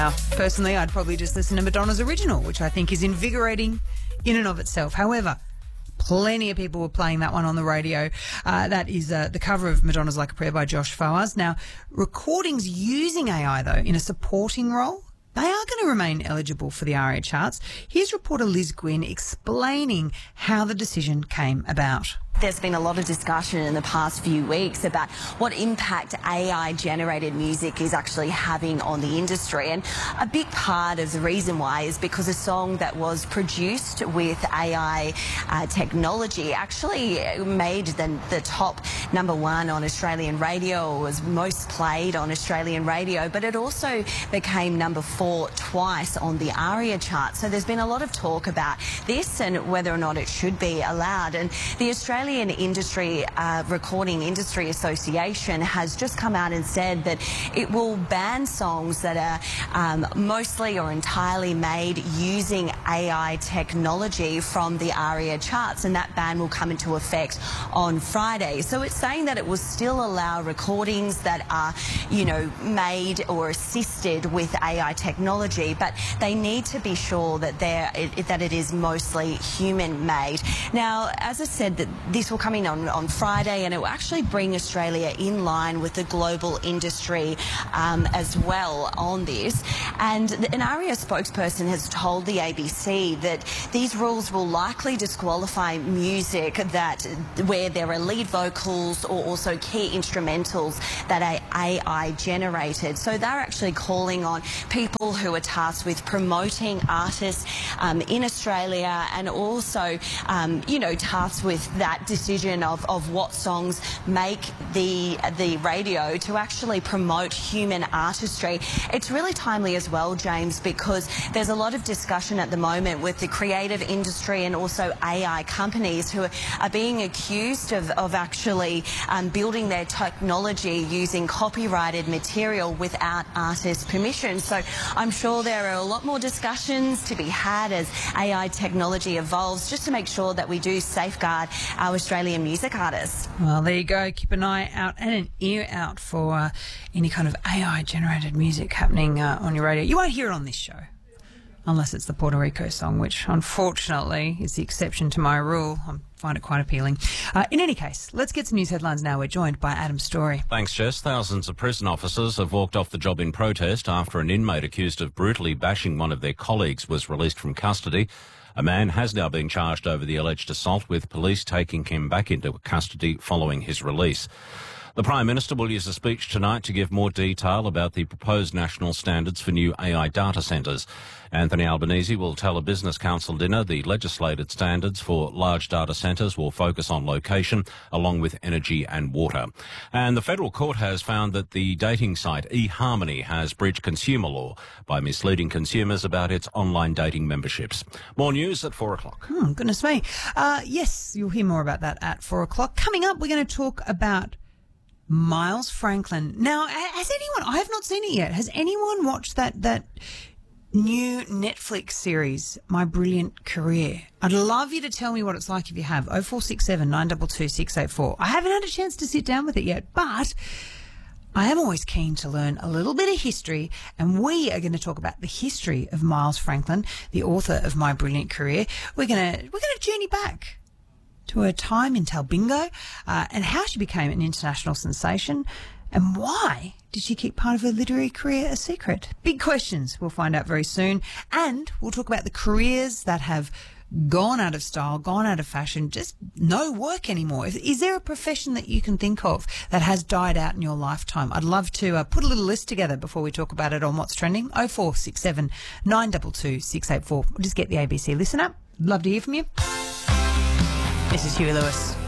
Now, personally, I'd probably just listen to Madonna's original, which I think is invigorating in and of itself. However, plenty of people were playing that one on the radio. That is the cover of Madonna's Like a Prayer by Josh Fawaz. Now, recordings using AI, though, in a supporting role, they are going to remain eligible for the ARIA charts. Here's reporter Liz Gwynn explaining how the decision came about. There's been a lot of discussion in the past few weeks about what impact AI-generated music is actually having on the industry. And a big part of the reason why is because a song that was produced with AI technology actually made the top #1 on Australian radio, or was most played on Australian radio, but it also became #4 twice on the ARIA chart. So there's been a lot of talk about this and whether or not it should be allowed. And the Australian Recording Industry Association has just come out and said that it will ban songs that are mostly or entirely made using AI technology from the ARIA charts, and that ban will come into effect on Friday. So it's saying that it will still allow recordings that are, made or assisted with AI technology, but they need to be sure that it is mostly human-made. Now, as I said, that this will come in on Friday, and it will actually bring Australia in line with the global industry as well on this. And an ARIA spokesperson has told the ABC that these rules will likely disqualify music where there are lead vocals or also key instrumentals that are AI generated. So they're actually calling on people who are tasked with promoting artists in Australia, and also tasked with that decision of what songs make the radio to actually promote human artistry. It's really timely as well, James, because there's a lot of discussion at the moment with the creative industry and also AI companies who are being accused of actually building their technology using copyrighted material without artist permission. So I'm sure there are a lot more discussions to be had as AI technology evolves, just to make sure that we do safeguard our Australian music artists. Well, there you go. Keep an eye out and an ear out for any kind of AI-generated music happening on your radio. You won't hear it on this show, unless it's the Puerto Rico song, which unfortunately is the exception to my rule. I find it quite appealing. In any case, let's get some news headlines now. We're joined by Adam Story. Thanks, Jess. Thousands of prison officers have walked off the job in protest after an inmate accused of brutally bashing one of their colleagues was released from custody. A man has now been charged over the alleged assault, with police taking him back into custody following his release. The Prime Minister will use a speech tonight to give more detail about the proposed national standards for new AI data centres. Anthony Albanese will tell a Business Council dinner the legislated standards for large data centres will focus on location along with energy and water. And the Federal Court has found that the dating site eHarmony has breached consumer law by misleading consumers about its online dating memberships. More news at 4 o'clock. Goodness me. Yes, you'll hear more about that at 4 o'clock. Coming up, we're going to talk about Miles Franklin. Now, has anyone, I have not seen it yet, has anyone watched that new Netflix series, My Brilliant Career? I'd love you to tell me what it's like if you have. 0467 922 684. I haven't had a chance to sit down with it yet, but I am always keen to learn a little bit of history, and we are going to talk about the history of Miles Franklin, the author of My Brilliant Career. We're going to journey back to her time in Talbingo and how she became an international sensation, and why did she keep part of her literary career a secret? Big questions. We'll find out very soon. And we'll talk about the careers that have gone out of style, gone out of fashion, just no work anymore. Is there a profession that you can think of that has died out in your lifetime? I'd love to put a little list together before we talk about it on What's Trending. 0467 922 684. We'll just get the ABC listen up. Love to hear from you. This is Huey Lewis.